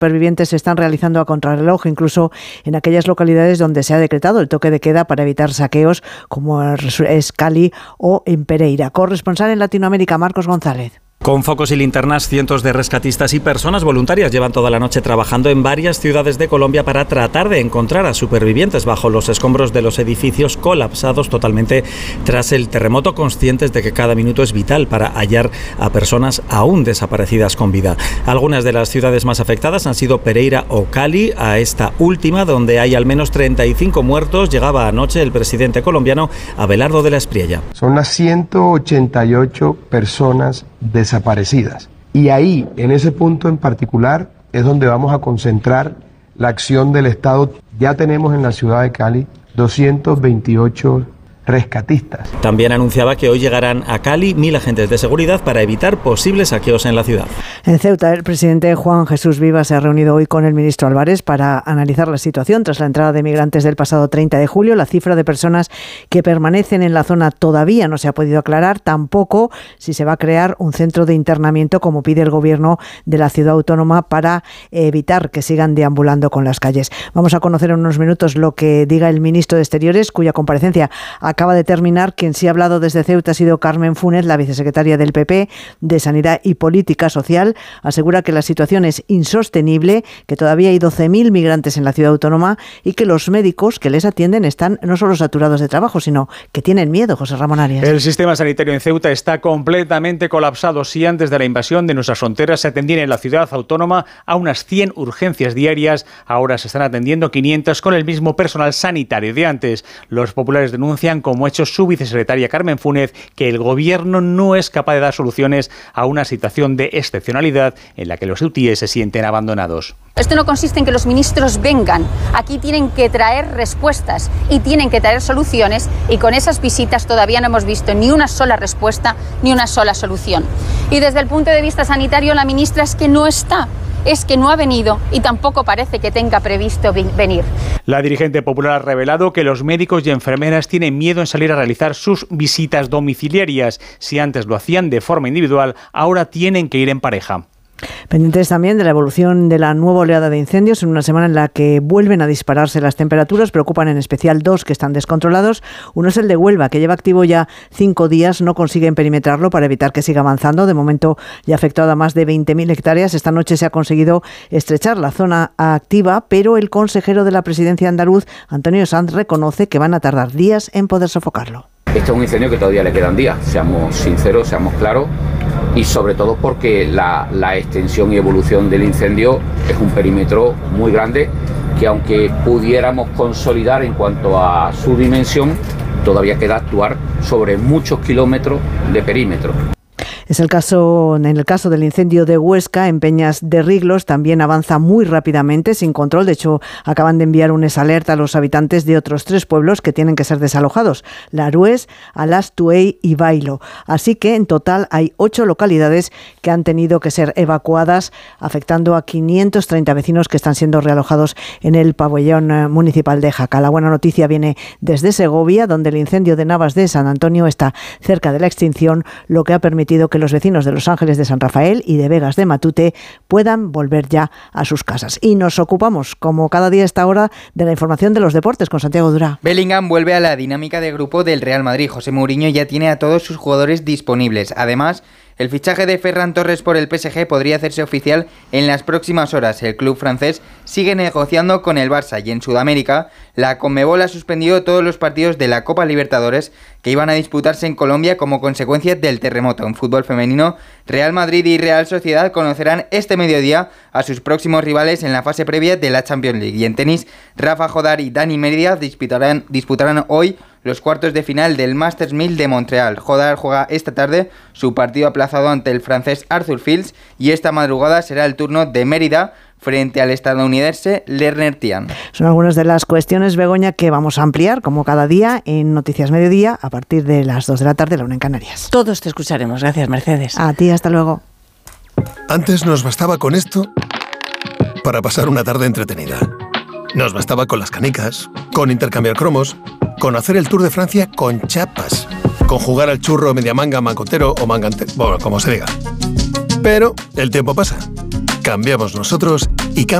supervivientes se están realizando a contrarreloj, incluso en aquellas localidades donde se ha decretado el toque de queda para evitar saqueos, como es Cali o en Pereira. Corresponsal en Latinoamérica, Marcos González. Con focos y linternas, cientos de rescatistas y personas voluntarias llevan toda la noche trabajando en varias ciudades de Colombia para tratar de encontrar a supervivientes bajo los escombros de los edificios colapsados totalmente tras el terremoto, conscientes de que cada minuto es vital para hallar a personas aún desaparecidas con vida. Algunas de las ciudades más afectadas han sido Pereira o Cali. A esta última, donde hay al menos 35 muertos, llegaba anoche el presidente colombiano Abelardo de la Espriella. Son las 188 personas desaparecidas. Y ahí, en ese punto en particular, es donde vamos a concentrar la acción del Estado. Ya tenemos en la ciudad de Cali 228 rescatistas. También anunciaba que hoy llegarán a Cali 1.000 agentes de seguridad para evitar posibles saqueos en la ciudad. En Ceuta, el presidente Juan Jesús Viva se ha reunido hoy con el ministro Álvarez para analizar la situación tras la entrada de migrantes del pasado 30 de julio. La cifra de personas que permanecen en la zona todavía no se ha podido aclarar, tampoco si se va a crear un centro de internamiento como pide el gobierno de la ciudad autónoma para evitar que sigan deambulando con las calles. Vamos a conocer en unos minutos lo que diga el ministro de Exteriores, cuya comparecencia acaba de terminar. Quien sí ha hablado desde Ceuta ha sido Carmen Funes, la vicesecretaria del PP de Sanidad y Política Social. Asegura que la situación es insostenible, que todavía hay 12.000 migrantes en la ciudad autónoma y que los médicos que les atienden están no solo saturados de trabajo, sino que tienen miedo. José Ramón Arias. El sistema sanitario en Ceuta está completamente colapsado. Si antes de la invasión de nuestras fronteras se atendían en la ciudad autónoma a unas 100 urgencias diarias, ahora se están atendiendo 500 con el mismo personal sanitario de antes. Los populares denuncian, como ha hecho su vicesecretaria Carmen Funes, que el gobierno no es capaz de dar soluciones a una situación de excepcionalidad en la que los ceutíes se sienten abandonados. Esto no consiste en que los ministros vengan, aquí tienen que traer respuestas y tienen que traer soluciones, y con esas visitas todavía no hemos visto ni una sola respuesta ni una sola solución. Y desde el punto de vista sanitario, la ministra es que no está. Es que no ha venido y tampoco parece que tenga previsto venir. La dirigente popular ha revelado que los médicos y enfermeras tienen miedo en salir a realizar sus visitas domiciliarias. Si antes lo hacían de forma individual, ahora tienen que ir en pareja. Pendientes también de la evolución de la nueva oleada de incendios en una semana en la que vuelven a dispararse las temperaturas. Preocupan en especial dos que están descontrolados. Uno es el de Huelva, que lleva activo ya 5 días. No consiguen perimetrarlo para evitar que siga avanzando. De momento ya ha afectado a más de 20.000 hectáreas. Esta noche se ha conseguido estrechar la zona activa, pero el consejero de la presidencia andaluz, Antonio Sanz, reconoce que van a tardar días en poder sofocarlo. Este es un incendio que todavía le quedan días, seamos sinceros, seamos claros, y sobre todo porque la extensión y evolución del incendio es un perímetro muy grande que, aunque pudiéramos consolidar en cuanto a su dimensión, todavía queda actuar sobre muchos kilómetros de perímetro. En el caso del incendio de Huesca, en Peñas de Riglos, también avanza muy rápidamente, sin control. De hecho, acaban de enviar un alerta a los habitantes de otros 3 pueblos que tienen que ser desalojados: Larués, Alas, Tuey y Bailo. Así que en total hay 8 localidades que han tenido que ser evacuadas, afectando a 530 vecinos que están siendo realojados en el pabellón municipal de Jaca. La buena noticia viene desde Segovia, donde el incendio de Navas de San Antonio está cerca de la extinción, lo que ha permitido que los vecinos de Los Ángeles de San Rafael y de Vegas de Matute puedan volver ya a sus casas. Y nos ocupamos, como cada día a esta hora, de la información de los deportes con Santiago Durá. Bellingham vuelve a la dinámica de grupo del Real Madrid. José Mourinho ya tiene a todos sus jugadores disponibles. Además, el fichaje de Ferran Torres por el PSG podría hacerse oficial en las próximas horas. El club francés sigue negociando con el Barça, y en Sudamérica, la Conmebol ha suspendido todos los partidos de la Copa Libertadores que iban a disputarse en Colombia como consecuencia del terremoto. En fútbol femenino, Real Madrid y Real Sociedad conocerán este mediodía a sus próximos rivales en la fase previa de la Champions League. Y en tenis, Rafa Jodar y Dani Mérida disputarán hoy los cuartos de final del Masters 1000 de Montreal. Jodar juega esta tarde su partido aplazado ante el francés Arthur Fils, y esta madrugada será el turno de Mérida frente al estadounidense Lerner Tian. Son algunas de las cuestiones, Begoña, que vamos a ampliar, como cada día, en Noticias Mediodía, a partir de las 2 de la tarde, la 1 en Canarias. Todos te escucharemos. Gracias, Mercedes. A ti, hasta luego. Antes nos bastaba con esto para pasar una tarde entretenida. Nos bastaba con las canicas, con intercambiar cromos, con hacer el Tour de Francia con chapas, con jugar al churro, media manga, mancotero o mangante, bueno, como se diga. Pero el tiempo pasa. Cambiamos nosotros y